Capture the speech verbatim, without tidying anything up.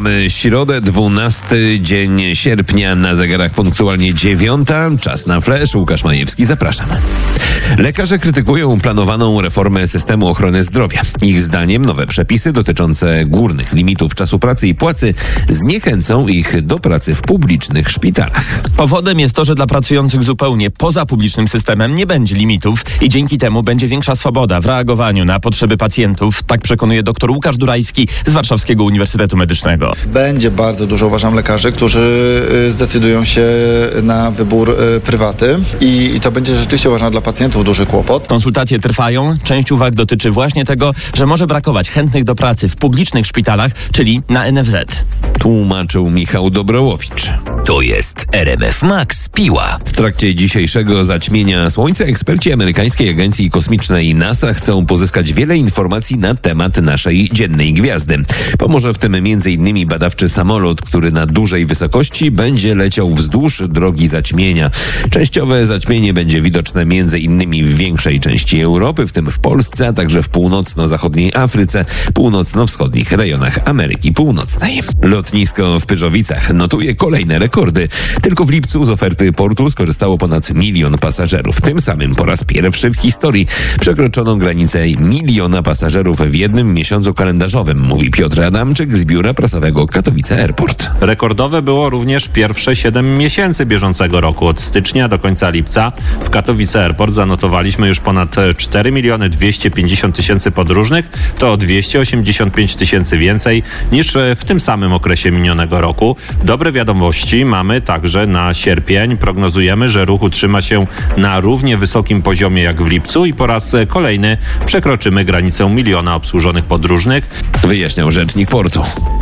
Mamy środę, dwunasty dzień sierpnia, na zegarach punktualnie dziewiąta. Czas na flash. Łukasz Majewski, zapraszam. Lekarze krytykują planowaną reformę systemu ochrony zdrowia. Ich zdaniem nowe przepisy dotyczące górnych limitów czasu pracy i płacy zniechęcą ich do pracy w publicznych szpitalach. Powodem jest to, że dla pracujących zupełnie poza publicznym systemem nie będzie limitów i dzięki temu będzie większa swoboda w reagowaniu na potrzeby pacjentów. Tak przekonuje dr Łukasz Durajski z Warszawskiego Uniwersytetu Medycznego. Będzie bardzo dużo, uważam, lekarzy, którzy zdecydują się na wybór prywaty i, i to będzie rzeczywiście, uważam, dla pacjentów duży kłopot. Konsultacje trwają. Część uwag dotyczy właśnie tego, że może brakować chętnych do pracy w publicznych szpitalach, czyli na N F Z. Tłumaczył Michał Dobrołowicz. To jest R M F Max Piła. W trakcie dzisiejszego zaćmienia Słońca eksperci amerykańskiej agencji kosmicznej NASA chcą pozyskać wiele informacji na temat naszej dziennej gwiazdy. Pomoże w tym między innymi badawczy samolot, który na dużej wysokości będzie leciał wzdłuż drogi zaćmienia. Częściowe zaćmienie będzie widoczne między innymi w większej części Europy, w tym w Polsce, a także w północno-zachodniej Afryce, północno-wschodnich rejonach Ameryki Północnej. Lotnisko w Pyrzowicach notuje kolejne rekordy. Tylko w lipcu z oferty portu skorzystało ponad milion pasażerów. Tym samym po raz pierwszy w historii przekroczono granicę miliona pasażerów w jednym miesiącu kalendarzowym, mówi Piotr Adamczyk z biura prasowego Katowice Airport. Rekordowe było również pierwsze siedem miesięcy bieżącego roku. Od stycznia do końca lipca w Katowice Airport zanotowaliśmy już ponad cztery miliony dwieście pięćdziesiąt tysięcy podróżnych. To o dwieście osiemdziesiąt pięć tysięcy więcej niż w tym samym okresie minionego roku. Dobre wiadomości mamy także na sierpień. Prognozujemy, że ruch utrzyma się na równie wysokim poziomie jak w lipcu i po raz kolejny przekroczymy granicę miliona obsłużonych podróżnych. Wyjaśniał rzecznik portu.